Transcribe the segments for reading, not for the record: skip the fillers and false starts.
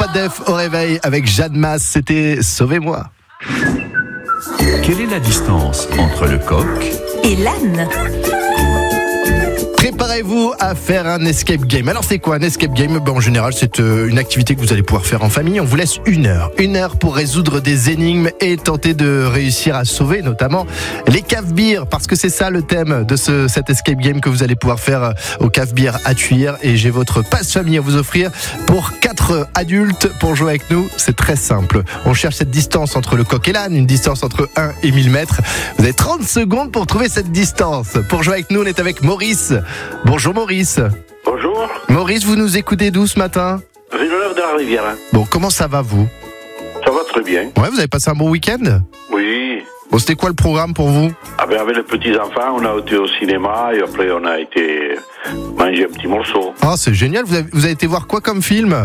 Def au réveil avec Jeanne Masse, c'était Sauvez-moi. Quelle est la distance entre le coq et l'âne? Préparez-vous à faire un escape game. Alors c'est quoi un escape game? En général c'est une activité que vous allez pouvoir faire en famille. On vous laisse une heure pour résoudre des énigmes et tenter de réussir à sauver notamment les cave-bières, parce que c'est ça le thème de cet escape game que vous allez pouvoir faire au cave-bière à Tuire. Et j'ai votre passe-famille à vous offrir pour 4 adultes pour jouer avec nous. C'est très simple. On cherche cette distance entre le coq et l'âne, une distance entre 1 et 1000 mètres. Vous avez 30 secondes pour trouver cette distance. Pour jouer avec nous, on est avec Maurice. Bonjour Maurice. Bonjour. Maurice, vous nous écoutez d'où ce matin? Villeneuve de la Rivière. Bon, comment ça va vous? Ça va très bien. Ouais, vous avez passé un bon week-end? Oui. Bon, c'était quoi le programme pour vous? Avec les petits-enfants, on a été au cinéma et après on a été manger un petit morceau. Ah, c'est génial, vous avez été voir quoi comme film?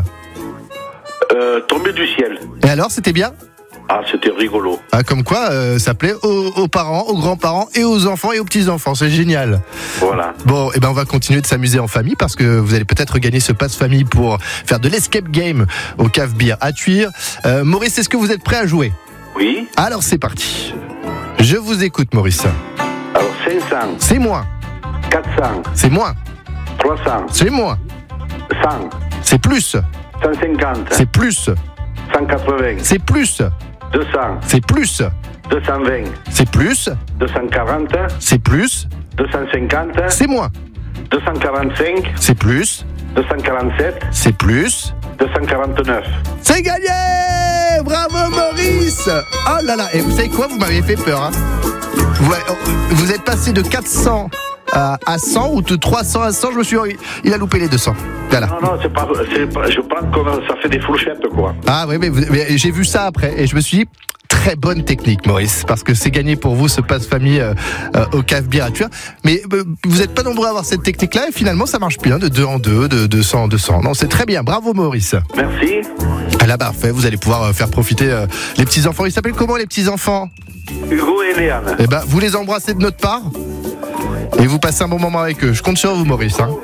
Tombé du ciel. Et alors, c'était bien? Ah, c'était rigolo. Ah, comme quoi, ça plaît aux parents, aux grands-parents et aux enfants et aux petits-enfants, c'est génial. Voilà. Bon, et ben on va continuer de s'amuser en famille parce que vous allez peut-être gagner ce passe-famille pour faire de l'escape game au cave-bière à Tuire. Maurice, est-ce que vous êtes prêt à jouer? Oui. Alors c'est parti. Je vous écoute Maurice. Alors 500. C'est moins. 400. C'est moins. 300. C'est moins. 100. C'est plus. 150. C'est plus. 180. C'est plus. 200. C'est plus. 220. C'est plus. 240. C'est plus. 250. C'est moins. 245. C'est plus. 247. C'est plus. 249. C'est gagné! Bravo Maurice! Oh là là, et vous savez quoi? Vous m'avez fait peur, hein? Ouais, vous êtes passé de 400 à 100 ou de 300 à 100, il a loupé les 200. Voilà. Non, c'est pas, je pense que ça fait des fourchettes, quoi. Ah oui, mais j'ai vu ça après et je me suis dit, très bonne technique Maurice, parce que c'est gagné pour vous ce passe-famille au cave-bière à Tuire. Mais vous n'êtes pas nombreux à avoir cette technique-là et finalement ça marche bien, de 2 en 2, de 200 en 200. Non, c'est très bien, bravo Maurice. Merci. Là, parfait, vous allez pouvoir faire profiter les petits-enfants. Ils s'appellent comment les petits-enfants? Hugo et Léane. Eh ben, vous les embrassez de notre part et vous passez un bon moment avec eux. Je compte sur vous Maurice, hein.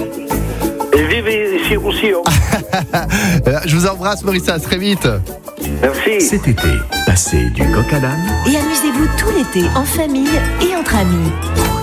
Et vivez ici aussi. Je vous embrasse Maurice, à très vite. Merci. cet été? Passez du coq à l'âne Et amusez-vous tout l'été en famille et entre amis.